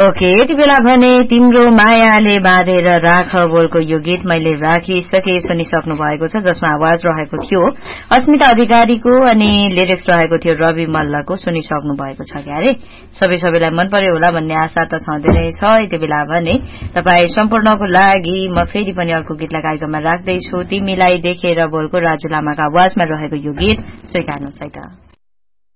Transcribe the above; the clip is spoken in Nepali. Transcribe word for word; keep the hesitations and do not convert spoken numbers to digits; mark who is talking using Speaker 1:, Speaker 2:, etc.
Speaker 1: ओके यति बेला भने तिम्रो मायाले बाँधेर राख बोलको यो गीत मैले राखिसके सुनिसक्नु भएको छ, जसमा आवाज रहेको थियो अस्मिता अधिकारीको अनि लिरिक्स रहेको थियो रवि मल्लको। सुनिसक्नु भएको छ क्यारे? सबै सबैलाई मन पर्यो होला भन्ने आशा त छँदै नै छ। यति बेला भने तपाईँ सम्पूर्णको लागि म फेरि पनि अर्को गीतलाई कार्यक्रममा राख्दैछु। तिमीलाई देखेर बोलको राजु लामाको आवाजमा रहेको यो गीत स्वीकार्नुहोस् है त।